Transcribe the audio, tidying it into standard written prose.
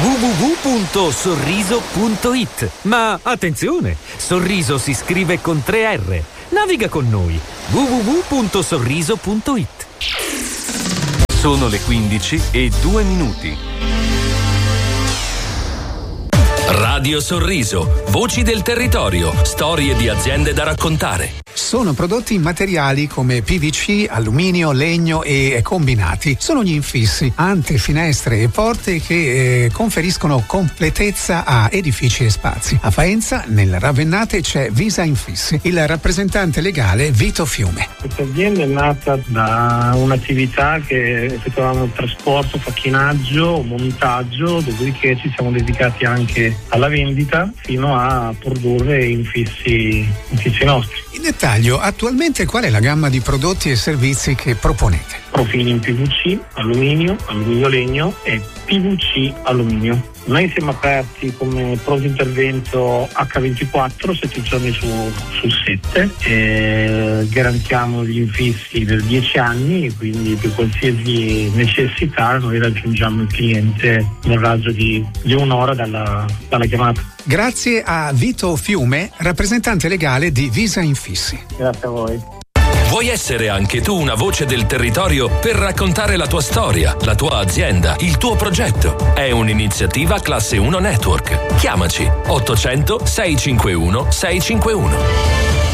www.sorriso.it. Ma attenzione, Sorriso si scrive con 3 R. Naviga con noi. www.sorriso.it. Sono le 15:02. Radio Sorriso, voci del territorio, storie di aziende da raccontare. Sono prodotti in materiali come PVC, alluminio, legno e combinati. Sono gli infissi, ante, finestre e porte che conferiscono completezza a edifici e spazi. A Faenza, nel Ravennate, c'è Visa Infissi, il rappresentante legale Vito Fiume. Questa azienda è nata da un'attività che effettuavamo trasporto, facchinaggio, montaggio, dopodiché ci siamo dedicati anche alla vendita fino a produrre infissi nostri. In dettaglio, attualmente qual è la gamma di prodotti e servizi che proponete? Profili in PVC, alluminio legno e PVC alluminio. Noi siamo aperti come pronto intervento H24, 7 giorni su 7, e garantiamo gli infissi per 10 anni, quindi per qualsiasi necessità noi raggiungiamo il cliente nel raggio di un'ora dalla chiamata. Grazie a Vito Fiume, rappresentante legale di Visa Infissi. Grazie a voi. Vuoi essere anche tu una voce del territorio per raccontare la tua storia, la tua azienda, il tuo progetto? È un'iniziativa Classe 1 Network. Chiamaci 800 651 651.